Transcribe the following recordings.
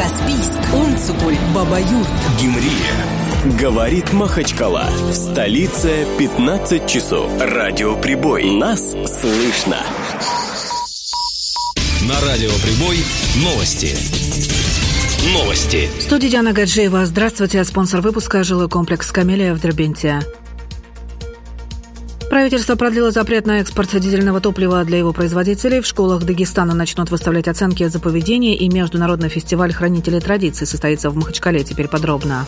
Каспийск, Унцугуль, Бабаюрт, Гимрия. Говорит Махачкала. В столице 15 часов. Радиоприбой. Нас слышно. На Радиоприбой новости. Новости. В студии Диана Гаджиева. Здравствуйте. Спонсор выпуска — жилой комплекс «Камелия» в Дербенте. Правительство продлило запрет на экспорт дизельного топлива для его производителей. В школах Дагестана начнут выставлять оценки за поведение, и международный фестиваль «Хранители традиций» состоится в Махачкале. Теперь подробно.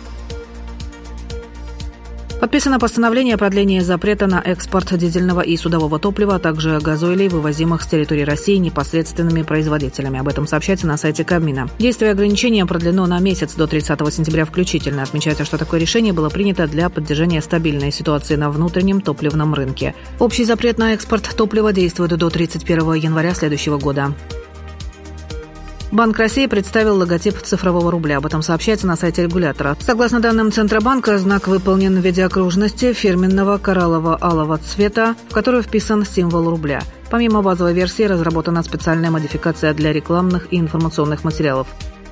Подписано постановление о продлении запрета на экспорт дизельного и судового топлива, а также газоилей, вывозимых с территории России непосредственными производителями. Об этом сообщается на сайте Кабмина. Действие ограничения продлено на месяц до 30 сентября включительно. Отмечается, что такое решение было принято для поддержания стабильной ситуации на внутреннем топливном рынке. Общий запрет на экспорт топлива действует до 31 января следующего года. Банк России представил логотип цифрового рубля. Об этом сообщается на сайте регулятора. Согласно данным Центробанка, знак выполнен в виде окружности фирменного кораллово-алого цвета, в которую вписан символ рубля. Помимо базовой версии, разработана специальная модификация для рекламных и информационных материалов.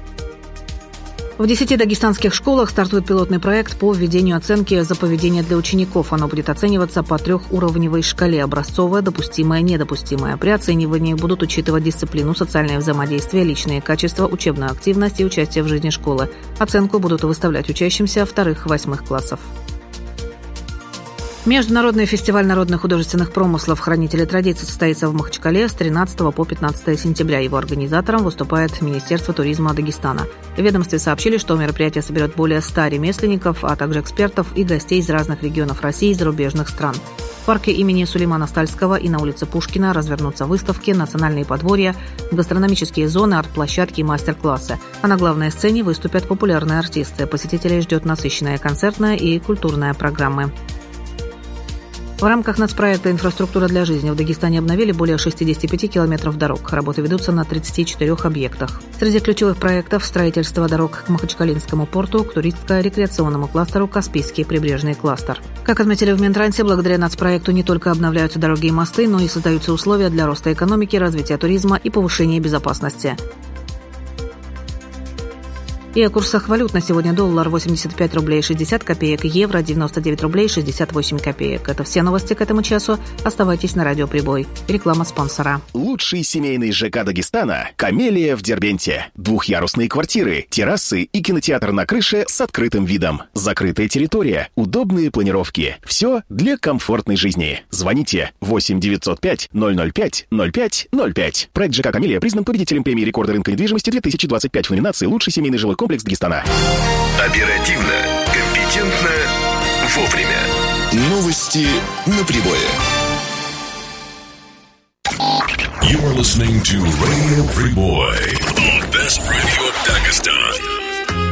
В 10 дагестанских школах стартует пилотный проект по введению оценки за поведение для учеников. Оно будет оцениваться по трехуровневой шкале: образцовая, допустимая, недопустимая. При оценивании будут учитывать дисциплину, социальное взаимодействие, личные качества, учебную активность и участие в жизни школы. Оценку будут выставлять учащимся 2-8 классов. Международный фестиваль народных художественных промыслов «Хранители традиций» состоится в Махачкале с 13 по 15 сентября. Его организатором выступает Министерство туризма Дагестана. В ведомстве сообщили, что мероприятие соберет более 100 ремесленников, а также экспертов и гостей из разных регионов России и зарубежных стран. В парке имени Сулеймана Стальского и на улице Пушкина развернутся выставки, национальные подворья, гастрономические зоны, арт-площадки и мастер-классы. А на главной сцене выступят популярные артисты. Посетителей ждет насыщенная концертная и культурная программы. В рамках нацпроекта «Инфраструктура для жизни» в Дагестане обновили более 65 километров дорог. Работы ведутся на 34 объектах. Среди ключевых проектов – строительство дорог к Махачкалинскому порту, к туристско-рекреационному кластеру, Каспийский прибрежный кластер. Как отметили в Минтрансе, благодаря нацпроекту не только обновляются дороги и мосты, но и создаются условия для роста экономики, развития туризма и повышения безопасности. И о курсах валют на сегодня: доллар 85 рублей 60 копеек, евро 99 рублей 68 копеек. Это все новости к этому часу. Оставайтесь на Радиоприбой. Реклама спонсора. Лучший семейный ЖК Дагестана — «Камелия» в Дербенте. Двухъярусные квартиры, террасы и кинотеатр на крыше с открытым видом. Закрытая территория, удобные планировки. Все для комфортной жизни. Звоните 8 905 005 05 05. Проект ЖК «Камелия» признан победителем премии рекорда рынка недвижимости 2025 в номинации «Лучший семейный жилой комплекс Дагестана». Оперативно, компетентно, вовремя. Новости на прибое. You are listening to Radio Priboi, the best radio of Dagestan.